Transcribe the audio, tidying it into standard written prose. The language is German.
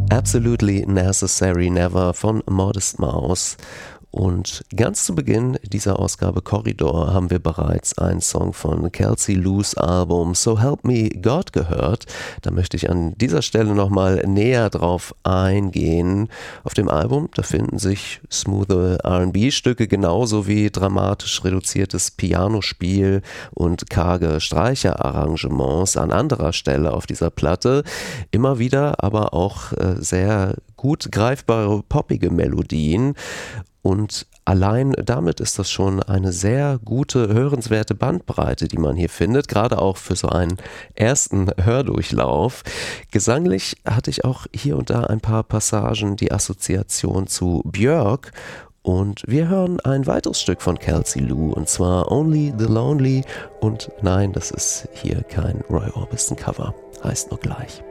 Absolutely Necessary Never von Modest Mouse. Und ganz zu Beginn dieser Ausgabe Korridor haben wir bereits einen Song von Kelsey Lou's Album So Help Me God gehört. Da möchte ich an dieser Stelle nochmal näher drauf eingehen. Auf dem Album, da finden sich smooth R&B-Stücke genauso wie dramatisch reduziertes Pianospiel und karge Streicherarrangements an anderer Stelle auf dieser Platte. Immer wieder aber auch sehr gut greifbare poppige Melodien. Und allein damit ist das schon eine sehr gute, hörenswerte Bandbreite, die man hier findet, gerade auch für so einen ersten Hördurchlauf. Gesanglich hatte ich auch hier und da ein paar Passagen die Assoziation zu Björk. Und wir hören ein weiteres Stück von Kelsey Lou, und zwar Only the Lonely. Und nein, das ist hier kein Roy Orbison Cover, heißt nur gleich.